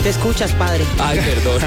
Te escuchas, padre. Ay, perdón.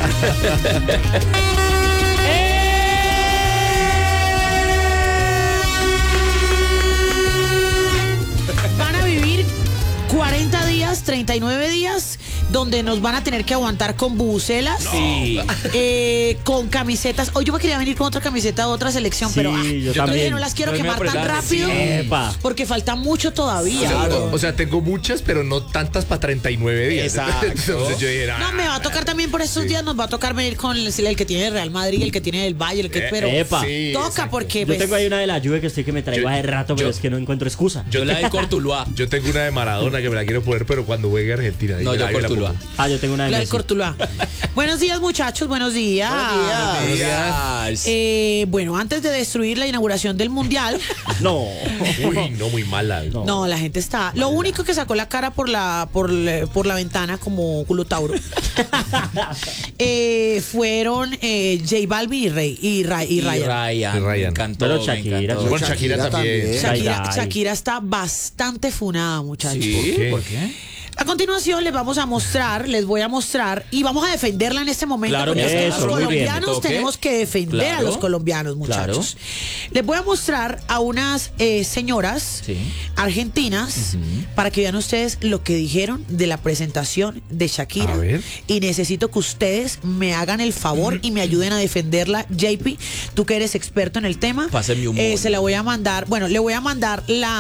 Van a vivir 40 días, 39 días, donde nos van a tener que aguantar con bubucelas, Sí. con camisetas. Hoy yo me quería venir con otra camiseta de otra selección, Sí, pero yo dije, también. no las quiero No me quemar tan apretar, rápido, sí. Epa. porque falta mucho todavía. Claro. O sea, tengo muchas, pero no tantas para 39 días. Exacto. Entonces yo dije, No, me va a tocar también por estos días, nos va a tocar venir con el que tiene el Real Madrid, el que tiene el Bayern, el que pero Epa. sí, toca exacto. porque Yo pues, tengo ahí una de la Juve que estoy que me traigo hace rato, pero es que no encuentro excusa. Yo la del Cortuluá. Yo tengo una de Maradona que me la quiero poner, pero cuando juegue Argentina. No, ahí yo me la Cortuluá. pongo. Ah, yo tengo una de la del Messi. Cortuluá. Buenos días, muchachos, buenos días. Días. Bueno, antes de destruir la inauguración del Mundial, No. Uy, no, muy mala. No. no, la gente está. Lo único que sacó la cara por la ventana como culotauro fueron J Balvin y Ryan. Y Ryan. Ryan. Me encantó, Pero me Shakira, encantó. Bueno, Shakira también. Shakira, Ay. Shakira está bastante funada, muchachos. ¿Sí? qué? ¿Por qué? A continuación les voy a mostrar y vamos a defenderla en este momento, Claro, porque es que eso, los muy bien. colombianos ¿Toque? tenemos que defender a Claro. los colombianos, muchachos. Les voy a mostrar a unas señoras Sí. argentinas para que vean ustedes lo que dijeron de la presentación de Shakira. A ver. Y necesito que ustedes me hagan el favor y me ayuden a defenderla. JP, tú que eres experto en el tema, Pásenme un mono. se la voy a mandar, bueno, le voy a mandar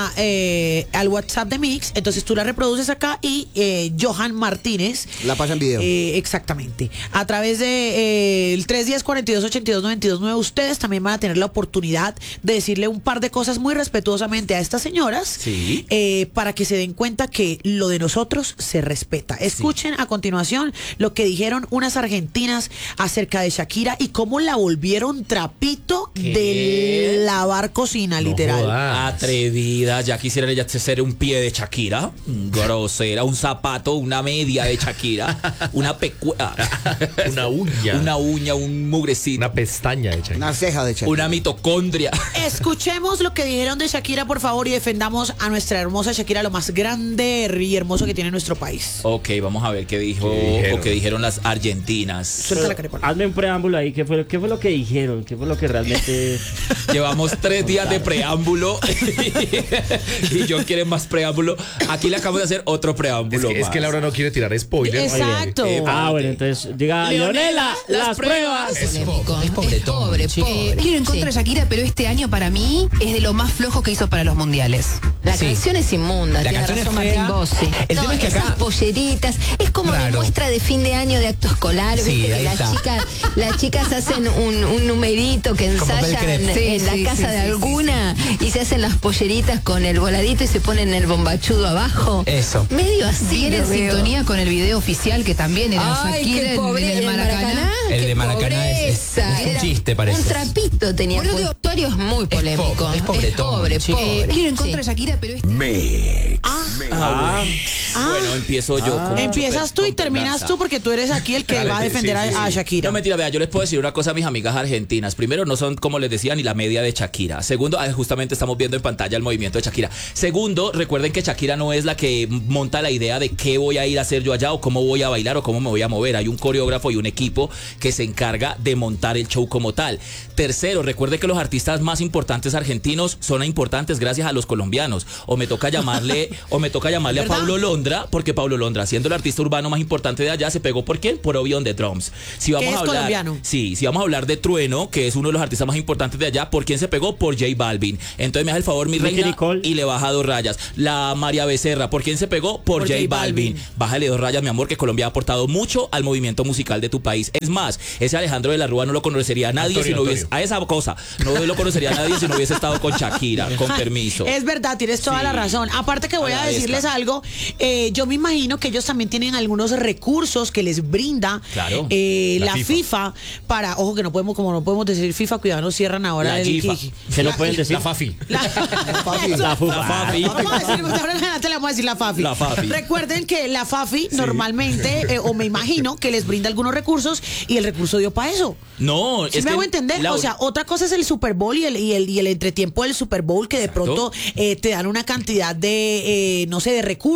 al WhatsApp de Mix, entonces tú la reproduces acá y Johan Martínez La pasa en video. exactamente, a través de el 310-42-82-92-9 ustedes también van a tener la oportunidad de decirle un par de cosas muy respetuosamente a estas señoras, Sí. para que se den cuenta que lo de nosotros se respeta. Escuchen a continuación lo que dijeron unas argentinas acerca de Shakira y cómo la volvieron trapito de lavar cocina, No literal. jodas. Atrevida, ya quisiera ella ser un pie de Shakira, grosera, un zapato, una media de Shakira, una Una uña. una uña, un mugrecito, Una pestaña de Shakira. Una ceja de Shakira. una mitocondria. Escuchemos lo que dijeron de Shakira, por favor, y defendamos a nuestra hermosa Shakira, lo más grande y hermoso que tiene nuestro país. Ok, vamos a ver qué dijo ¿Qué dijeron? o qué dijeron las argentinas. Suelta la carepola. Hazme un preámbulo ahí. ¿Qué fue lo que dijeron? ¿Qué fue lo que realmente... Llevamos 3 días de preámbulo y John quiere más preámbulo. Aquí le acabamos de hacer otro preámbulo. Es que más. Laura no quiere tirar spoilers. Exacto. Ah, bueno, entonces diga, Leonela, las pruebas. Polémico. es pobretón, pobre, sí. pobre. Quiero en contra de Shakira, pero este año para mí es de lo más flojo que hizo para los mundiales. La Sí. canción es inmunda, La tiene canción es razón fea. Martín Bossi. El tema es que acá- esas polleritas, es como de Claro. muestra de fin de año de acto escolar, Sí, viste ahí que está. las chicas hacen un numerito que Con papel ensayan crepe. en la casa de alguna y se hacen las polleritas con el voladito y se ponen el bombachudo abajo. Eso. Medio así. Viene en lo veo. sintonía con el video oficial que también era Ay, Shakira qué en pobre, el Maracaná. El qué de Maracaná es pobreza. un chiste, parece. Un trapito tenía. Por lo puesto. que vestuario es muy polémico. Es pobretón, pobre, sí. pobre. Quiero en contra de Sí. Shakira, pero este Bueno, empiezo yo. con Empiezas tú y con terminas venganza. tú porque tú eres aquí el que Dale, va a sí, defender sí, sí. a Shakira. No, mentira, vea, yo les puedo decir una cosa a mis amigas argentinas. Primero, no son, como les decía, ni la media de Shakira. Segundo, justamente estamos viendo en pantalla el movimiento de Shakira. Segundo, recuerden que Shakira no es la que monta la idea de qué voy a ir a hacer yo allá o cómo voy a bailar o cómo me voy a mover. Hay un coreógrafo y un equipo que se encarga de montar el show como tal. Tercero, recuerde que los artistas más importantes argentinos son importantes gracias a los colombianos. O me toca llamarle a ¿Verdad? Pablo Londra, porque Pablo Londra, siendo el artista urbano más importante de allá, se pegó ¿por quién? Por Obi on the Drums. Si vamos Que es a hablar, colombiano. sí, si vamos a hablar de Trueno, que es uno de los artistas más importantes de allá, ¿por quién se pegó? Por J Balvin. Entonces me hace el favor, mi Nicki reina, Nicole. y le baja 2 rayas. La María Becerra, ¿por quién se pegó? Por J Balvin. Bájale 2 rayas, mi amor, que Colombia ha aportado mucho al movimiento musical de tu país. Es más, ese Alejandro de la Rúa no lo conocería a nadie si no hubiese, a esa cosa, no lo conocería a nadie si no hubiese estado con Shakira, con permiso. Es verdad, tienes toda Sí. la razón. Aparte que voy a Agradezca. decirles algo, yo me imagino que ellos también tienen algunos recursos que les brinda Claro. la La FIFA para, ojo que no podemos decir FIFA, cuidado, nos cierran ahora La el FIFA. ¿Qué no pueden decir? La Fafi. La fufa. La Fafi. Vamos a decir, de ahora en adelante le vamos a decir la FAFI. La Fafi. Recuerden que la FAFI normalmente, o me imagino que les brinda algunos recursos y el recurso dio para eso. No, ¿Sí es me que hago entender? Laura- O sea, otra cosa es el Super Bowl y el entretiempo del Super Bowl, que de Exacto. pronto te dan una cantidad de, no sé, de recursos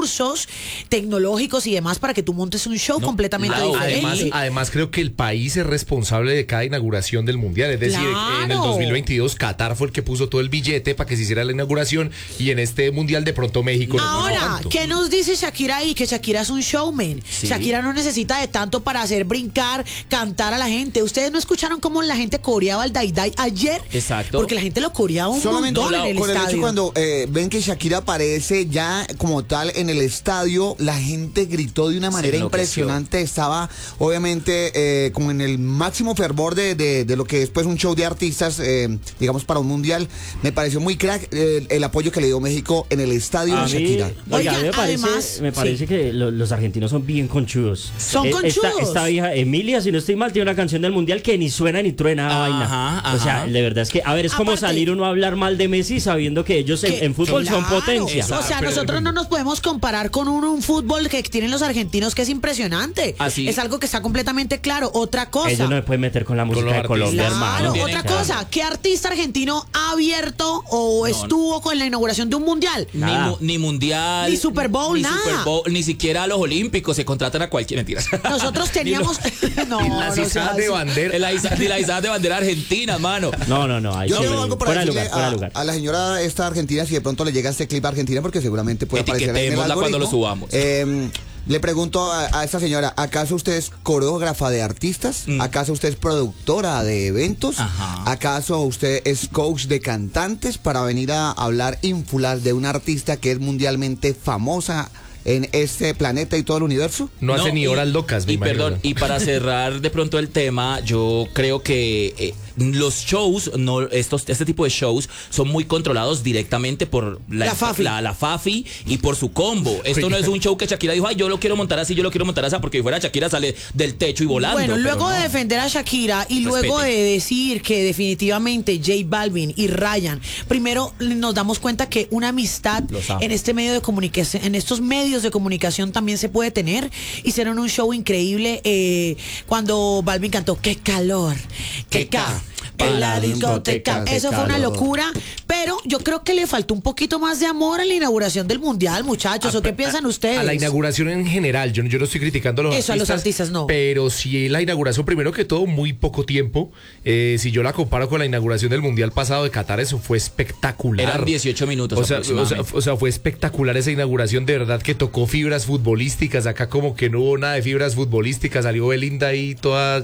tecnológicos y demás para que tú montes un show completamente diferente. Además, creo que el país es responsable de cada inauguración del mundial. Es decir, en el 2022 Qatar fue el que puso todo el billete para que se hiciera la inauguración y en este mundial de pronto México no puso Ahora, tanto. ¿qué nos dice Shakira ahí? Que Shakira es un showman. Sí. Shakira no necesita de tanto para hacer brincar, cantar a la gente. ¿Ustedes no escucharon cómo la gente coreaba el Dai Dai ayer? Exacto. Porque la gente lo coreaba un Solamente montón en el con el hecho estadio. cuando ven que Shakira aparece ya como tal en el estadio, la gente gritó de una manera enloqueció. impresionante. Estaba obviamente como en el máximo fervor de lo que es pues un show de artistas, digamos para un mundial. Me pareció muy crack el apoyo que le dio México en el estadio A a mí, Shakira. oiga, a mí Oiga, me parece sí. que los argentinos son bien conchudos. Son conchudos. Esta vieja Emilia, si no estoy mal, tiene una canción del mundial que ni suena ni truena a vaina. Ajá. O sea, de verdad es que, a ver, es como Aparte- salir uno a hablar mal de Messi sabiendo que ellos en fútbol son Claro. potencia. O sea, Pero- nosotros no nos podemos comparar con un fútbol que tienen los argentinos que es impresionante. Así. Es algo que está completamente claro. Otra cosa. Ellos no se pueden meter con la música los de Colombia, artistas. Claro, hermano. tienen otra claro. cosa, ¿qué artista argentino ha abierto o estuvo con la inauguración de un mundial? Nada. Ni mundial, Ni Super Bowl, ni nada. Super Bowl, ni siquiera a los olímpicos se contratan a cualquier mentira. Nosotros teníamos. No, Las no izadas sea de así. bandera. Ni la izada de bandera argentina, mano. No, ahí Yo sí, tengo algo para fuera de decirle lugar, fuera de lugar. a la señora esta argentina, si de pronto le llega este clip a Argentina, porque seguramente puede aparecer en el Etiquetémosla cuando lo algoritmo. subamos. Le pregunto a esta señora, ¿acaso usted es coreógrafa de artistas? ¿Acaso usted es productora de eventos? Ajá. ¿Acaso usted es coach de cantantes para venir a hablar ínfulas de una artista que es mundialmente famosa en este planeta y todo el universo? No hace ni y- horas locas, mi Y Mario. perdón, y para cerrar de pronto el tema, yo creo que los shows, este tipo de shows son muy controlados directamente por La Fafi. la Fafi y por su combo. Esto no es un show que Shakira dijo, ay, yo lo quiero montar así, yo lo quiero montar así, porque si fuera Shakira sale del techo y volando. Bueno, pero luego no. de defender a Shakira y luego Respete. de decir que definitivamente J Balvin y Ryan, primero nos damos cuenta que una amistad Los amo. en este medio de comunicación, en estos medios de comunicación también se puede tener. Hicieron un show increíble cuando Balvin cantó "Qué calor, qué ca". En la discoteca. Eso fue una locura, pero yo creo que le faltó un poquito más de amor a la inauguración del mundial, muchachos. ¿O qué piensan ustedes? A la inauguración en general, yo no estoy criticando a los Eso, artistas. a los artistas no. Pero si la inauguración, primero que todo, muy poco tiempo. Si yo la comparo con la inauguración del Mundial pasado de Qatar, eso fue espectacular. Eran 18 minutos aproximadamente. O sea, fue espectacular esa inauguración, de verdad que tocó fibras futbolísticas. Acá como que no hubo nada de fibras futbolísticas, salió Belinda ahí toda...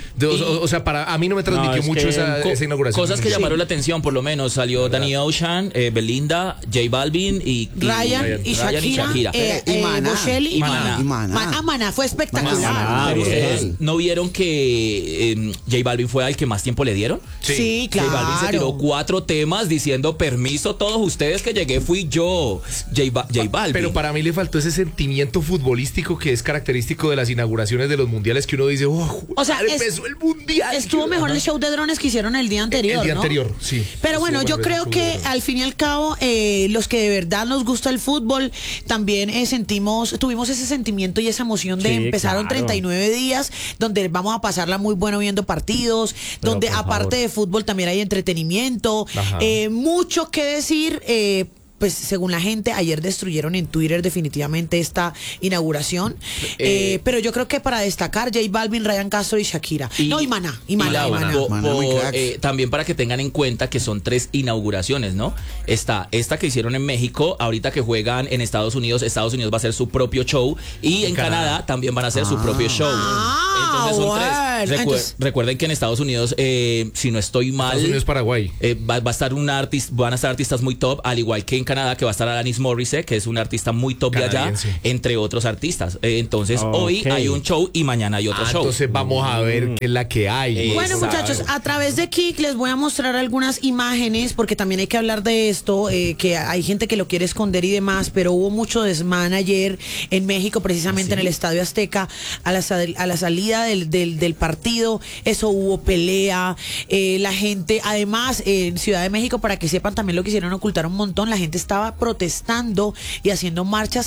O sea, a mí no me transmitió es mucho que esa inauguración. Cosas que Sí. llamaron la atención, por lo menos. Salió Danny Ocean, Belinda, J Balvin y Ryan y Shakira, Y Maná. Bocelli Y Maná. Maná fue espectacular. Maná, Pero bien. ustedes no vieron que J Balvin fue al que más tiempo le dieron. Sí, J claro. Balvin se tiró 4 temas diciendo permiso todos ustedes que llegué fui yo. J Balvin. Pero para mí le faltó ese sentimiento futbolístico que es característico de las inauguraciones de los mundiales, que uno dice, O sea, empezó el mundial. Estuvo mejor el show de drones que hicieron el día anterior, El día ¿no? anterior, sí. Pero bueno, Estuvo yo bueno creo el show de que drones. al fin y al cabo, los que de verdad nos gusta el fútbol, también tuvimos ese sentimiento y esa emoción de Sí, empezaron claro. 39 días donde vamos a pasarla muy bueno viendo partidos, Pero donde por aparte favor. de fútbol también hay entretenimiento, Ajá. mucho que decir. Pues según la gente, ayer destruyeron en Twitter definitivamente esta inauguración. Pero yo creo que para destacar, J Balvin, Ryan Castro y Shakira. Y Maná. Maná, muy cracks. También para que tengan en cuenta que son 3 inauguraciones, ¿no? Está esta que hicieron en México, ahorita que juegan en Estados Unidos va a hacer su propio show y en Canadá también van a hacer su propio show. Entonces son 3. bueno. Entonces- Recuerden que en Estados Unidos, si no estoy mal, Estados Unidos, Paraguay. va a estar van a estar artistas muy top, al igual que en Canadá, que va a estar Alanis Morissette, que es un artista muy top de allá, Canadiense. entre otros artistas. Entonces, Ok. hoy hay un show y mañana hay otro show. Entonces vamos a ver qué es la que hay. Bueno, Exacto. muchachos, a través de Kik les voy a mostrar algunas imágenes, porque también hay que hablar de esto, que hay gente que lo quiere esconder y demás, pero hubo mucho desmán ayer en México, precisamente en el Estadio Azteca, a la salida del partido, eso hubo pelea, la gente, además, en Ciudad de México, para que sepan también lo que hicieron, ocultar un montón, la gente estaba protestando y haciendo marchas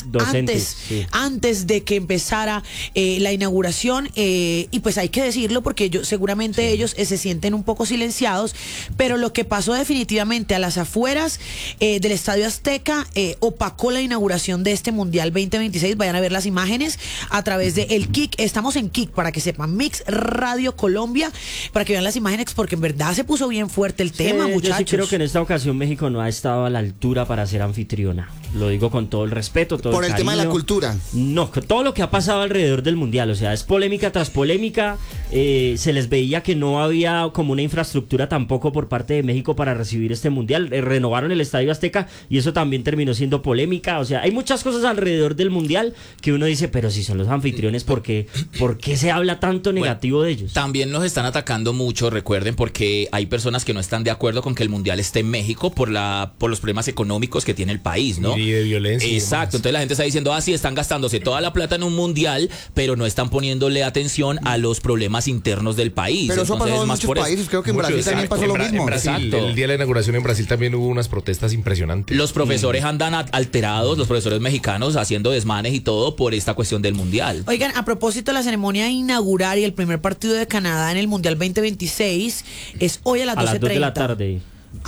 antes de que empezara la inauguración, y pues hay que decirlo porque seguramente ellos se sienten un poco silenciados, pero lo que pasó definitivamente a las afueras del Estadio Azteca opacó la inauguración de este Mundial 2026. Vayan a ver las imágenes a través de el Kik. Estamos en Kik, para que sepan, Mix Radio Colombia, para que vean las imágenes, porque en verdad se puso bien fuerte el tema, muchachos. Yo sí creo que en esta ocasión México no ha estado a la altura para ser anfitriona. Lo digo con todo el respeto, todo por el cariño. tema de la cultura. No, todo lo que ha pasado alrededor del Mundial, o sea, es polémica tras polémica. Se les veía que no había como una infraestructura tampoco por parte de México para recibir este Mundial. Renovaron el Estadio Azteca y eso también terminó siendo polémica. O sea, hay muchas cosas alrededor del Mundial que uno dice, pero si son los anfitriones, ¿por qué se habla tanto negativo de ellos? También nos están atacando mucho, recuerden, porque hay personas que no están de acuerdo con que el Mundial esté en México por los problemas económicos que tiene el país, ¿no? Y de violencia. Exacto, entonces la gente está diciendo, sí, están gastándose toda la plata en un Mundial, pero no están poniéndole atención a los problemas internos del país. Pero eso entonces, pasó en más muchos por países, creo que en Brasil también pasó lo mismo. En Brasil, Exacto. el día de la inauguración en Brasil también hubo unas protestas impresionantes. Los profesores andan alterados, los profesores mexicanos haciendo desmanes y todo por esta cuestión del Mundial. Oigan, a propósito, la ceremonia inaugural y el primer partido de Canadá en el Mundial 2026 es hoy a las 12:30. A las 2 de la tarde.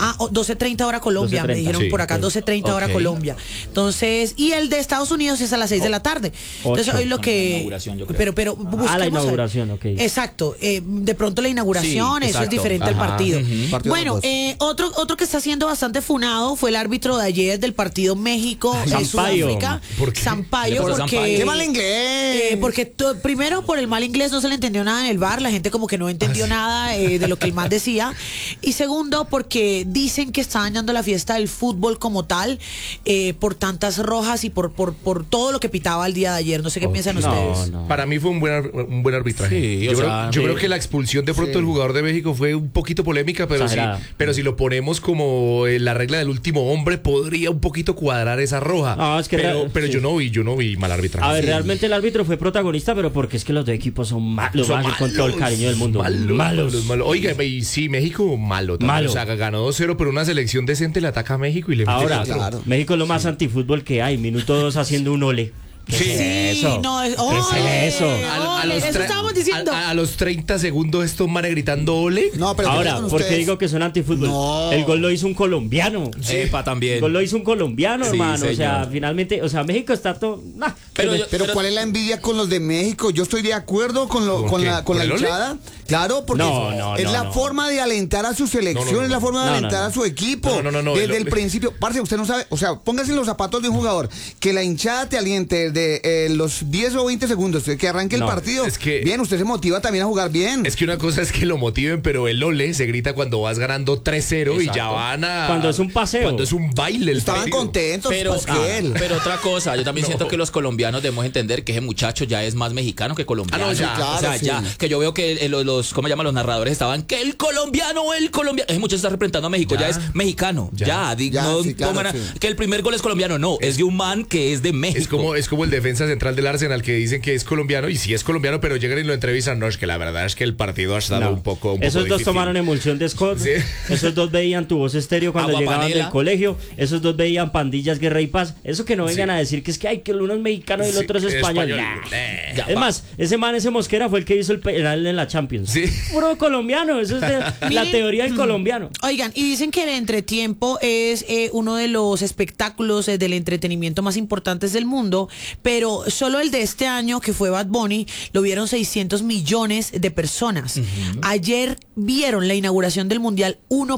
12:30 hora Colombia, 12:30, me dijeron sí, por acá, 12:30 hora ok. Colombia. Entonces, y el de Estados Unidos es a las 6 de la tarde. Entonces, 8. hoy lo que... La inauguración, yo creo. Pero busquemos la a- inauguración, ok. Exacto, de pronto la inauguración, Sí, eso es exacto. diferente al partido. Partido Bueno, de otro que está siendo bastante funado fue el árbitro de ayer del partido México Sampaio. Sudáfrica, ¿Por qué? Sampaio, Por porque... Sampaio. ¡Qué mal inglés! Porque primero por el mal inglés no se le entendió nada en el bar, la gente como que no entendió nada de lo que el man decía, y segundo porque dicen que está dañando la fiesta del fútbol como tal, por tantas rojas y por todo lo que pitaba el día de ayer. No sé qué piensan ustedes. No. Para mí fue un buen arbitraje. Sí, yo o creo, sea, yo sí. creo que la expulsión de pronto del jugador de México fue un poquito polémica, Exagerada. pero si lo ponemos como la regla del último hombre, podría un poquito cuadrar esa roja. No, es que pero sí. yo no vi mal arbitraje. A ver, Sí. realmente el árbitro fue protagonista, pero porque es que los dos equipos son malos, Son malos, con todo el cariño del mundo. Malos. Oiga, y sí, México malo. también. Malo. O sea, ganó 2-0, pero una selección decente le ataca a México y le mete Ahora, 4. Claro. México es lo más antifútbol que hay. Minuto 2 haciendo un ole. Sí. Sí, no, ¿Qué es eso? Eso estábamos diciendo. A los 30 segundos estos manes gritando ole. No, pero Ahora, ¿qué ¿por ustedes? qué digo que son antifútbol? No. El gol lo hizo un colombiano. Epa, también. El gol lo hizo un colombiano, Sí, hermano. O sea, señor. finalmente, o sea, México está todo. Pero Pero ¿cuál es la envidia con los de México? Yo estoy de acuerdo con ¿Con qué? la ¿Con el ole? hinchada. Claro, porque No, es la no. forma de alentar a su selección, No. es la forma de No, alentar no. a su equipo. No. Desde el principio. Parce, usted no sabe, o sea, póngase en los zapatos de un jugador, que la hinchada te aliente de los 10 o 20 segundos, que arranque el No, partido. es que- bien, usted se motiva también a jugar bien. Es que una cosa es que lo motiven, pero el ole se grita cuando vas ganando 3-0 y ya Exacto. van a... Cuando es un paseo. Cuando es un baile. el Estaban partido. contentos, Pero, Pasquel. pero otra cosa, yo también siento que los colombianos debemos entender que ese muchacho ya es más mexicano que colombiano. Ah, no, ya. Sí, claro, o sea, sí. ya, que yo veo que ¿cómo llaman los narradores? Estaban que el colombiano. Ese muchacho está representando a México, ya es mexicano. Ya. No sí, claro, pongan sí. que el primer gol es colombiano, no, es de un man que es de México. Es como el defensa central del Arsenal que dicen que es colombiano y sí es colombiano, pero llegan y lo entrevistan. No, es que la verdad es que el partido ha estado No. un poco Esos dos difícil. tomaron emulsión de Scott. Sí. Esos dos veían Tu Voz Estéreo cuando Aguapanela. llegaban del colegio. Esos dos veían Pandillas, Guerra y Paz. Eso que no vengan Sí. a decir que es que hay que el uno es mexicano y el Sí, otro es español. Nah. Ya, Es más, ese Mosquera fue el que hizo el penal en la Champions. Sí. Puro colombiano. Eso es de la Miren. teoría del colombiano. Oigan, y dicen que el entretiempo es uno de los espectáculos del entretenimiento más importantes del mundo, pero solo el de este año, que fue Bad Bunny, lo vieron 600 millones de personas. Ayer vieron la inauguración del Mundial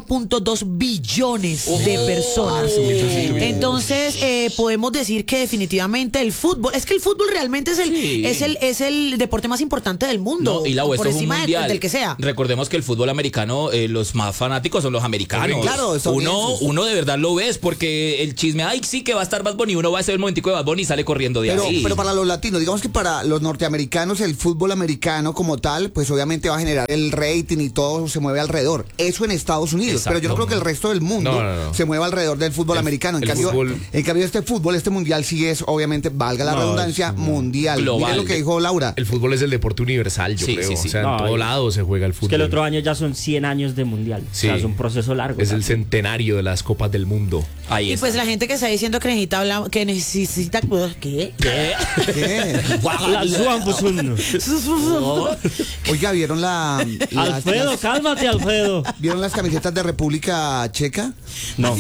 1.2 billones de personas. Entonces, podemos decir que definitivamente el fútbol, es que el fútbol realmente es el deporte más importante del mundo, No, y la por esto es un encima mundial. del que sea. Recordemos que el fútbol americano, los más fanáticos son los americanos. Claro, estadounidenses. uno de verdad lo ves porque el chisme, ay, sí que va a estar Bad Bunny, uno va a hacer el momentico de Bad Bunny y sale corriendo de ahí. Pero para los latinos, digamos que para los norteamericanos, el fútbol americano como tal, pues obviamente va a generar el rating y todo todo se mueve alrededor. Eso en Estados Unidos, Exacto. pero yo no creo que el resto del mundo No. se mueva alrededor del fútbol americano. En cambio, este mundial sí es, obviamente, valga la redundancia, mundial. Global. Miren lo que dijo Laura. El fútbol es el deporte universal, yo Sí, creo. sí, sí. O sea, No, en todo y- lado se juega el fútbol. Es que el otro año ya son 100 años de mundial. Sí. O sea, es un proceso largo. Es el también. centenario de las copas del mundo. Ahí Y está. pues la gente que está diciendo que necesita ¿qué? ¿Qué? ¿Qué? La Juan Busun. Oiga, ¿vieron Alfredo, cálmate, Alfredo. ¿Vieron las camisetas de República Checa? No.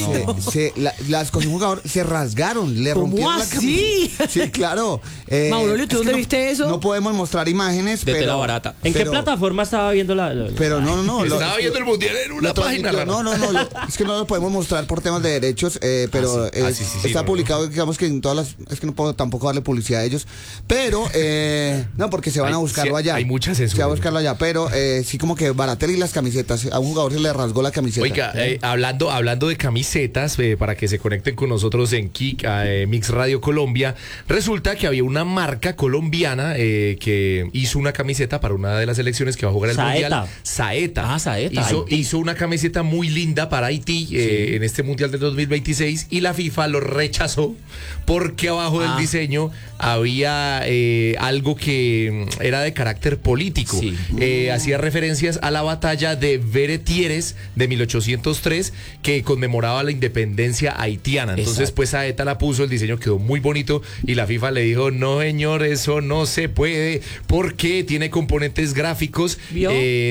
Las con un jugador se rasgaron, le ¿Cómo rompieron la así? camiseta. Sí, claro. Mauro, ¿tú dónde viste eso? No podemos mostrar imágenes, De pero tela barata. ¿En qué pero- plataforma estaba viendo la- Pero no. Estaba viendo el mundial en una lo página transmitió- rara. No, es que no lo podemos mostrar por temas de derechos, pero sí, está no, publicado, digamos que en todas las, es que no puedo tampoco darle publicidad a ellos, pero no, porque se van a buscarlo allá. Hay mucha censura. Se va a buscarlo allá, pero sí como que Balotelli y las camisetas, a un jugador se le rasgó la camiseta. Oiga, hablando de camisetas, para que se conecten con nosotros en Kik, Mix Radio Colombia, resulta que había una marca colombiana que hizo una camiseta para una de las elecciones que va a jugar el Saeta. Mundial. Saeta. Ah, Saeta. Hizo una camiseta muy linda para Haití en este Mundial del 2026 y la FIFA lo rechazó porque abajo del diseño había algo que era de carácter político. Sí. Hacía referencias a la batalla de Veretières de 1803 que conmemoraba la independencia haitiana. Entonces, Exacto. pues Saeta la puso, el diseño quedó muy bonito y la FIFA le dijo, no señor, eso no se puede porque tiene componentes gráficos ¿Vio?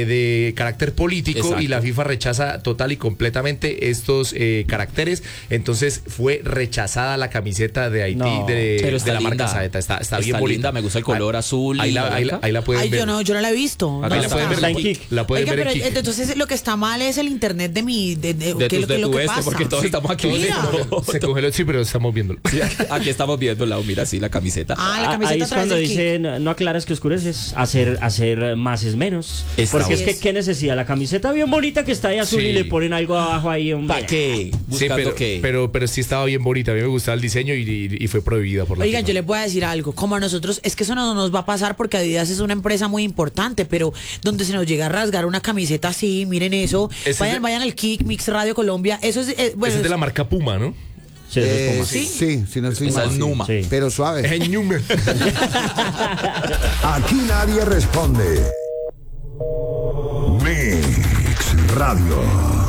de carácter político Exacto. y la FIFA rechaza total y completamente estos caracteres. Entonces fue rechazada la camiseta de Haití No, pero de está la marca linda. Saeta. Está Está bien bonita. linda, me gusta el color azul Ahí y la, la ahí blanca. la pueden Ay, ver. yo no la he visto. Acá Ahí ¿Dónde la pueden ver, Está la, en Kik. la pueden Oiga, ver pero en Kik. entonces lo que está mal es el internet de mi... ¿qué es lo de que tu pasa? porque todos estamos aquí Mira. viendo. Se congeló, sí, pero estamos viéndolo. Sí, aquí estamos viendo mira, sí, la camiseta. Ah, la Ahí camiseta es a través cuando del Kik. dice no aclares que oscureces, hacer más es menos. Está Porque es bien. que qué necesidad, la camiseta bien bonita que está ahí azul Sí. y le ponen algo abajo ahí, hombre. ¿Para qué? Sí, Buscando qué. pero sí estaba bien bonita. A mí me gustaba el diseño y fue prohibida por la Oigan, FIFA. yo les voy a decir algo. Como a nosotros, es que eso no nos va a pasar porque Adidas es una empresa muy importante, pero donde se nos llega a rasgar una camiseta así, miren eso. Ese es Vayan al Kik, Mix Radio Colombia. Eso es, bueno, Ese es de la marca Puma, ¿no? Sí, eso es como- sí, no estoy Esa mal, es sí. Numa. Sí. Pero suave. Es Ñume. Aquí nadie responde. Mix Radio.